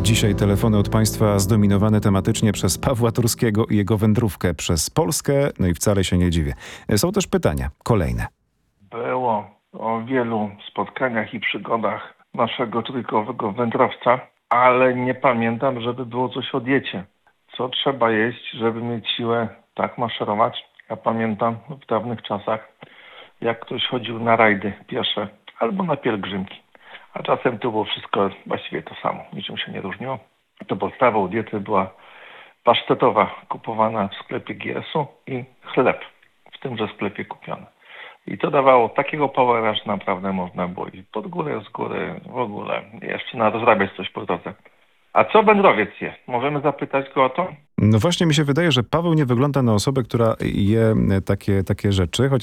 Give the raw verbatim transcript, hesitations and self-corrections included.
Dzisiaj telefony od Państwa zdominowane tematycznie przez Pawła Turskiego i jego wędrówkę przez Polskę, no i wcale się nie dziwię. Są też pytania, kolejne. Było o wielu spotkaniach i przygodach naszego trójkowego wędrowca, ale nie pamiętam, żeby było coś o diecie. Co trzeba jeść, żeby mieć siłę tak maszerować? Ja pamiętam w dawnych czasach, jak ktoś chodził na rajdy piesze albo na pielgrzymki. A czasem to było wszystko właściwie to samo, niczym się nie różniło. To podstawą diety była pasztetowa, kupowana w sklepie G S u i chleb w tymże sklepie kupiony. I to dawało takiego powera, że naprawdę można było iść pod górę, z góry, w ogóle jeszcze narozrabiać coś po drodze. A co wędrowiec je? Możemy zapytać go o to? No właśnie mi się wydaje, że Paweł nie wygląda na osobę, która je takie, takie rzeczy, chociaż